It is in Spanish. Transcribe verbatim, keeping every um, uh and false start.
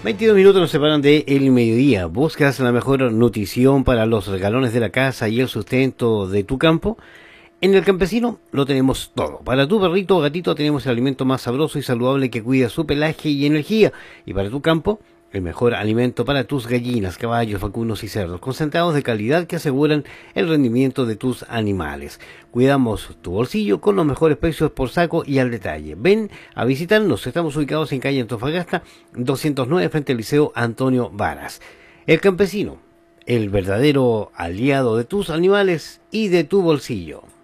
veintidós minutos nos separan de el mediodía. ¿Buscas la mejor nutrición para los galones de la casa y el sustento de tu campo? En El Campesino lo tenemos todo. Para tu perrito o gatito tenemos el alimento más sabroso y saludable que cuida su pelaje y energía. Y para tu campo, el mejor alimento para tus gallinas, caballos, vacunos y cerdos, concentrados de calidad que aseguran el rendimiento de tus animales. Cuidamos tu bolsillo con los mejores precios por saco y al detalle. Ven a visitarnos. Estamos ubicados en calle Antofagasta doscientos nueve frente al Liceo Antonio Varas. El Campesino, el verdadero aliado de tus animales y de tu bolsillo.